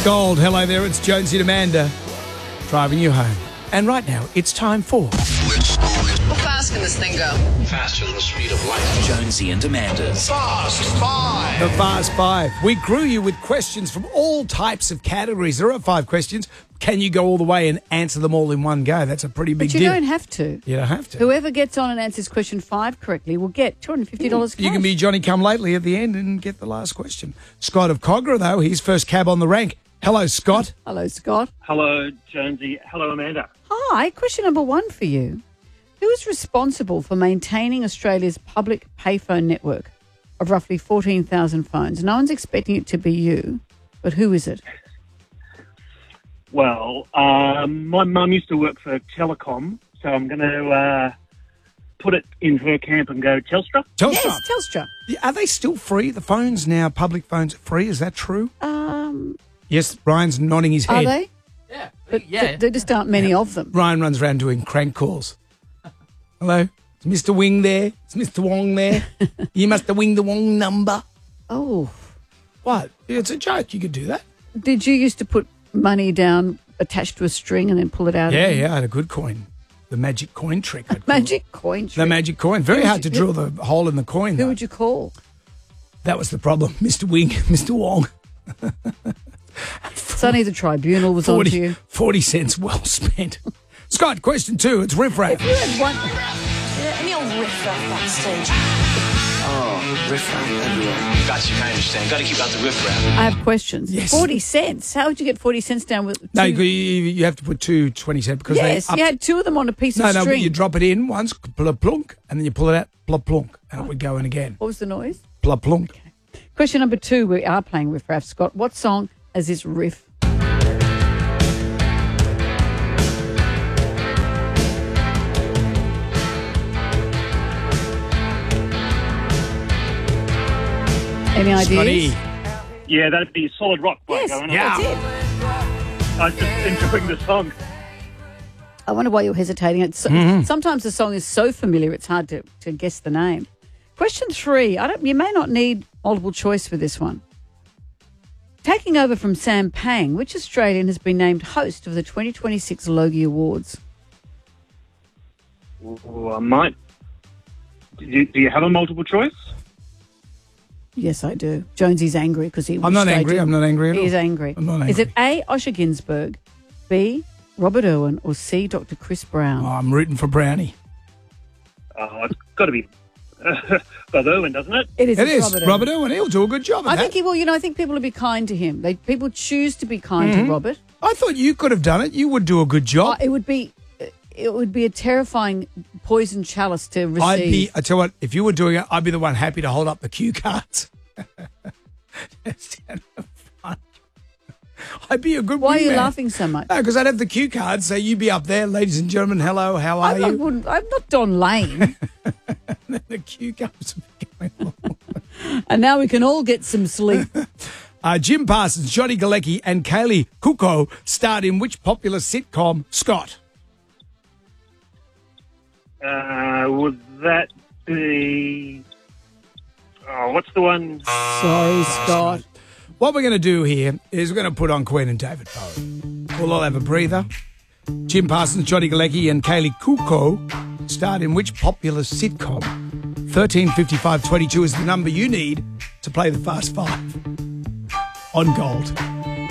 Gold, hello there, it's Jonesy and Amanda driving you home. And right now, it's time for... How fast can this thing go? Faster than the speed of light. Jonesy and Amanda's Fast Five. The Fast Five. We grew you with questions from all types of categories. There are 5 questions. Can you go all the way and answer them all in one go? That's a pretty big But you deal. don't have to. You don't have to. Whoever gets on and answers question 5 correctly will get $250 cash. You can be Johnny Come Lately at the end and get the last question. Scott of Cogra, though, he's first cab on the rank. Hello, Scott. Hello, Scott. Hello, Jonesy. Hello, Amanda. Hi, question number 1 for you. Who is responsible for maintaining Australia's public payphone network of roughly 14,000 phones? No one's expecting it to be you, but who is it? Well, my mum used to work for Telecom, so I'm going to put it in her camp and go Telstra. Telstra. Yes, Telstra. Are they still free? The phones now, public phones, are free? Is that true? Yes, Ryan's nodding his head. Are they? Yeah. But there just aren't many of them. Ryan runs around doing crank calls. Hello? Is Mr. Wing there? Is Mr. Wong there? You must have winged the Wong number. Oh. What? It's a joke. You could do that. Did you used to put money down attached to a string and then pull it out? Yeah, again? yeah, I had a good coin. The magic coin trick. I'd call it. Magic coin trick. The magic coin. Very Who hard to would you- drill the hole in the coin, Who though. would you call? That was the problem. Mr. Wing, Mr. Wong. Sonny the Tribunal was on to you. 40 cents well spent. Scott, question 2. It's Riff Raff. You had one. Any old riff-raff backstage? Oh, riff-raff everywhere. Got you, I understand. Got to keep out the riff-raff. I have questions. Yes. 40 cents. How would you get 40 cents down with two? No, you have to put 2 20-cent because Yes, they you had 2 of them on a piece of No, but string. you drop it in once, plop plunk, and then you pull it out, plop plunk, and it would go in again. What was the noise? Plop plunk. Question number 2. We are playing Riff Raff. Scott, what song has this riff? Any ideas? Scotty. Yeah, that'd be Solid Rock by Yes, going Yeah. that's it. I was just enjoying the song. I wonder why you're hesitating. It's, Mm-hmm. Sometimes the song is so familiar it's hard to guess the name. Question 3. You may not need multiple choice for this one. Taking over from Sam Pang, which Australian has been named host of the 2026 Logie Awards? Oh, I might. Do you have a multiple choice? Yes, I do. Jonesy's angry because he. I'm not angry. I'm not angry at all. He's angry. I'm not Is it angry. A. Osher Ginsburg, B. Robert Irwin, or C. Dr. Chris Brown? Oh, I'm rooting for Brownie. It's got to be Bob Irwin, doesn't it? It is. It it's is. Robert Irwin. He'll do a good job at I that. think he will. I think people will be kind to him. People choose to be kind to Robert. I thought you could have done it. You would do a good job. It would be a terrifying poison chalice to receive. I tell you what, if you were doing it, I'd be the one happy to hold up the cue cards. That's kind of fun. I'd be a good Why are you wingman. laughing so much? No, because I'd have the cue cards, so you'd be up there, ladies and gentlemen, hello, how are you? I'm not Don Lane. The cue cards would be going along. And now we can all get some sleep. Jim Parsons, Johnny Galecki and Kaylee Kuko starred in which popular sitcom? Scott. Would that be... Oh, what's the one? Sorry, Scott. What we're going to do here is we're going to put on Queen and David Bowie. We'll all have a breather. Jim Parsons, Johnny Galecki and Kaylee Kuko starred in which popular sitcom? 135522 is the number you need to play the Fast Five on Gold.